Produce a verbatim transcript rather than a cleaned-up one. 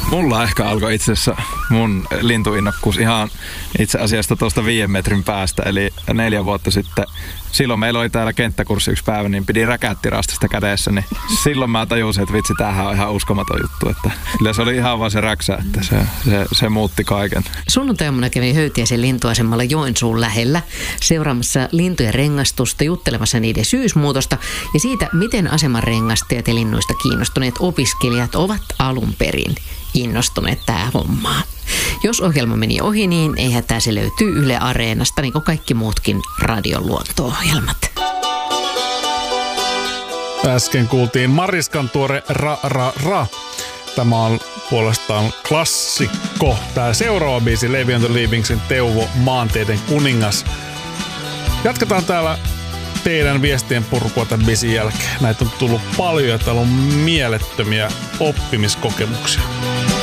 Mulla ehkä alkoi itse asiassa mun lintuinnokkuus ihan itse asiassa tuosta viiden metrin päästä, eli neljä vuotta sitten. Silloin meillä oli täällä kenttäkurssi yksi päivä, niin pidin räkättirastista kädessä, niin silloin mä tajusin, että vitsi, tämähän on ihan uskomaton juttu. Että kyllä se oli ihan vaan se räksä, että se, se, se muutti kaiken. Sunnuntaina kävin Höytiäisen lintuasemalla Joensuun lähellä seuraamassa lintujen rengastusta, juttelemassa niiden syysmuutosta ja siitä, miten aseman rengastajat ja linnuista kiinnostuneet opiskelijat ovat alun perin innostuneet tähän hommaan. Jos ohjelma meni ohi, niin ei hätää, se löytyy Yle Areenasta, niin kuin kaikki muutkin radion luonto-ohjelmat. Äsken kuultiin Mariskan tuore Ra Ra Ra. Tämä on puolestaan klassikko. Tämä seuraava biisi, Levi and the Leavingsin Teuvo, Maanteiden kuningas. Jatketaan täällä teidän viestien purkua tämän biisin jälkeen. Näitä on tullut paljon ja täällä on mielettömiä oppimiskokemuksia.